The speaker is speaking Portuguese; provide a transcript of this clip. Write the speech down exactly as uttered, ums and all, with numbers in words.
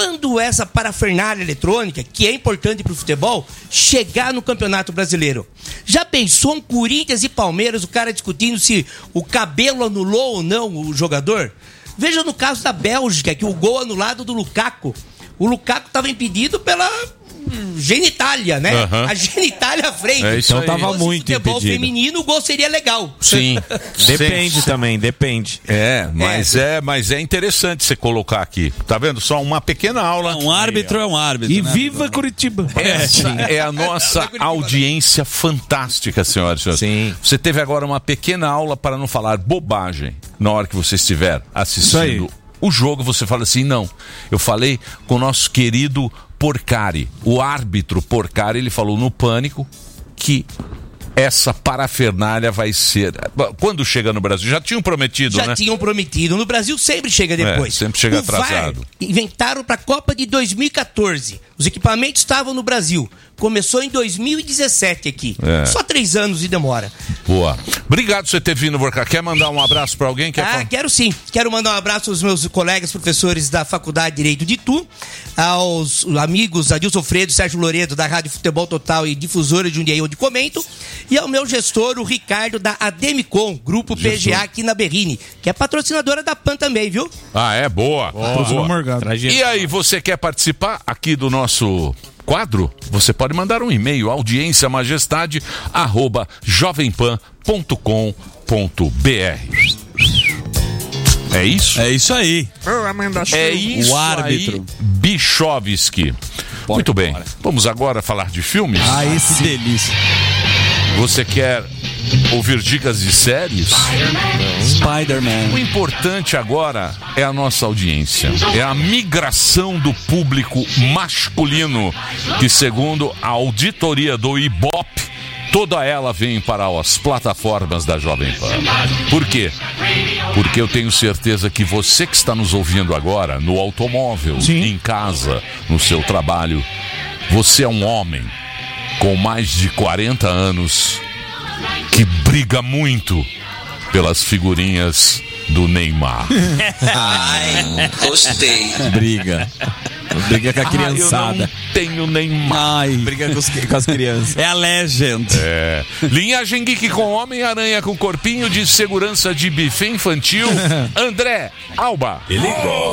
quando essa parafernália eletrônica, que é importante pro futebol, chegar no Campeonato Brasileiro? Já pensou um Corinthians e Palmeiras, o cara discutindo se o cabelo anulou ou não o jogador? Veja no caso da Bélgica, que o gol anulado do Lukaku, o Lukaku estava impedido pela genitália, né? Uhum. A genitália à frente. É, então tava se muito futebol impedido. feminino, o gol seria legal. Sim. Depende Sim. também, depende. É, mas é. é, mas é interessante você colocar aqui. Tá vendo? Só uma pequena aula. Um árbitro é um árbitro. E né? viva Curitiba. Essa é a nossa audiência fantástica, senhoras e senhores. Sim. Você teve agora uma pequena aula para não falar bobagem na hora que você estiver assistindo o jogo. Você fala assim, não, eu falei com o nosso querido Porcari, o árbitro Porcari, ele falou no Pânico que essa parafernália vai ser... Quando chega no Brasil? Já tinham prometido, Já né? tinham prometido. No Brasil sempre chega depois. É, sempre chega o V A R atrasado. Inventaram para a Copa de dois mil e catorze. Os equipamentos estavam no Brasil. Começou em dois mil e dezessete aqui. É. Só três anos de demora. Boa. Obrigado por você ter vindo, Borca. Quer mandar um abraço para alguém? Quer ah, falar? quero sim. Quero mandar um abraço aos meus colegas professores da Faculdade de Direito de Itu, aos amigos Adilson Fredo e Sérgio Loredo da Rádio Futebol Total e Difusora de Jundiaí, onde comento, e ao meu gestor, o Ricardo da Ademicon, Grupo P G A aqui na Berrini, que é patrocinadora da Pan também, viu? Ah, é? Boa. Boa. Boa. E aí, você quer participar aqui do nosso quadro? Você pode mandar um e-mail, audiência majestade arroba jovempan ponto com ponto br. É isso? É isso aí. É isso o árbitro. aí, Bichovski. Muito bem, embora. Vamos agora falar de filmes? Ah, esse delícia. Você quer ouvir dicas de séries? Spider-Man. O importante agora é a nossa audiência. É a migração do público masculino, que segundo a auditoria do Ibope, toda ela vem para as plataformas da Jovem Pan. Por quê? Porque eu tenho certeza que você que está nos ouvindo agora, no automóvel, Sim. em casa, no seu trabalho, você é um homem com mais de quarenta anos que briga muito pelas figurinhas do Neymar. Ai, gostei. Briga. Briga com a criançada. Ah, eu não tenho Neymar. Ai, briga com, os, com as crianças. É a Legend. É. Linhagem Geek com Homem-Aranha com corpinho de segurança de buffet infantil. André Alba. Ele gosta.